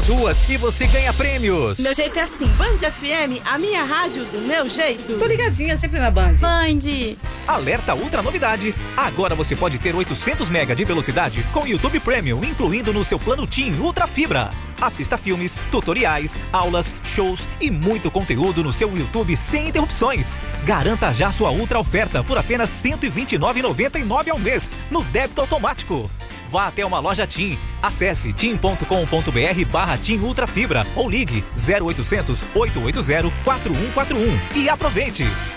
nas ruas e você ganha prêmios. Meu jeito é assim. Band FM, a minha rádio do meu jeito. Tô ligadinha sempre na Band. Band. Alerta Ultra novidade. Agora você pode ter 800 MB de velocidade com YouTube Premium, incluindo no seu plano TIM Ultra Fibra. Assista filmes, tutoriais, aulas, shows e muito conteúdo no seu YouTube sem interrupções. Garanta já sua Ultra oferta por apenas R$ 129,99 ao mês no débito automático. Vá até uma loja TIM. Acesse tim.com.br/TIM Ultra Fibra ou ligue 0800 880 4141 e aproveite.